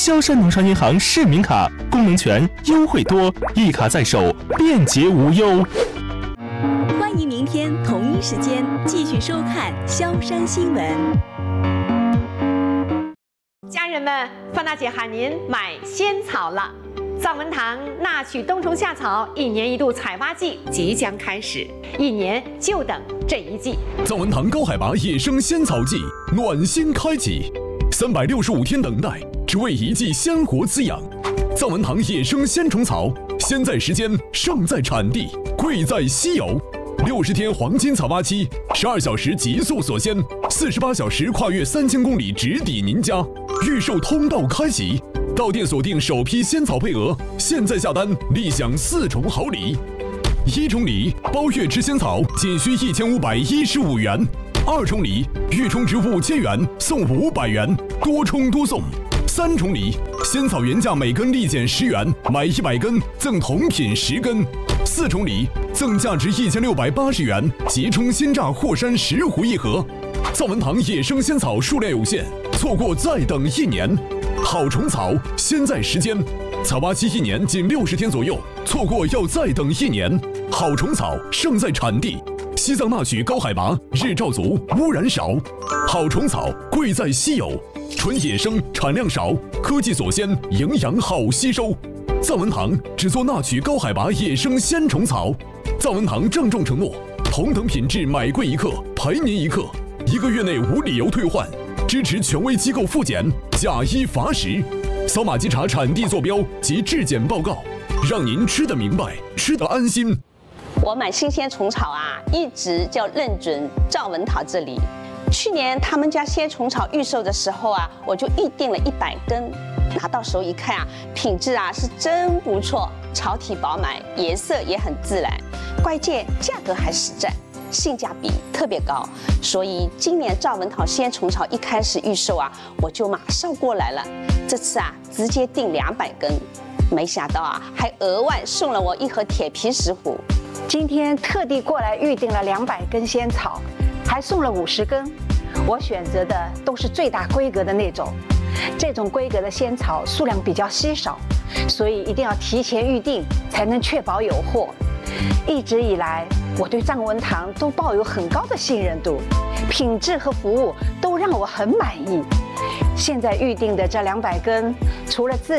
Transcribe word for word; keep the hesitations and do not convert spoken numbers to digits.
萧山农商银行市民卡，功能全，优惠多，一卡在手，便捷无忧。 欢迎明天同一时间继续收看萧山新闻。 家人们，范大姐喊您买仙草了。藏文堂纳曲冬虫夏草一年一度采挖季即将开始，一年就等这一季。 藏文堂高海拔野生仙草季暖心开启，三百六十五天等待，只为一季鲜活滋养。藏文堂野生鲜虫草，先在时间，胜在产地，贵在稀有。六十天黄金采挖期，十二小时极速锁鲜，四十八小时跨越三千公里直抵您家。预售通道开启，到店锁定首批仙草配额，现在下单立享四重好礼。一重礼，包月吃仙草仅需一千五百一十五元；二重礼，预充值五千元送五百元，多充多送。三重礼，仙草原价每根立减十元，买一百根赠同品十根。四重礼，赠价值一千六百八十元即充鲜榨霍山十壶一盒。藏文堂野生仙草数量有限，错过再等一年。好虫草，先在时间，采挖期一年仅六十天左右，错过要再等一年。好虫草，胜在产地。西藏纳曲高海拔，日照足，污染少。好虫草，贵在稀有，纯野生，产量少，科技锁鲜，营养好吸收。藏文堂只做纳曲高海拔野生鲜虫草。藏文堂郑重承诺，同等品质买贵一克，赔您一克，一个月内无理由退换，支持权威机构复检，假一罚十。扫码稽查产地坐标及质检报告，让您吃得明白，吃得安心。 我买新鲜虫草啊，一直就认准藏文堂这里。去年他们家鲜虫草预售的时候啊，我就预定了一百根。拿到手一看啊，品质啊是真不错，草体饱满，颜色也很自然，关键价格还实在，性价比特别高。所以今年藏文堂鲜虫草一开始预售啊，我就马上过来了。这次啊，直接订两百根，没想到啊，还额外送了我一盒铁皮石斛。 今天特地过来预定了两百根仙草，还送了五十根。我选择的都是最大规格的那种。这种规格的仙草数量比较稀少，所以一定要提前预定，才能确保有货。一直以来，我对藏文堂都抱有很高的信任度，品质和服务都让我很满意。现在预定的这两百根，除了自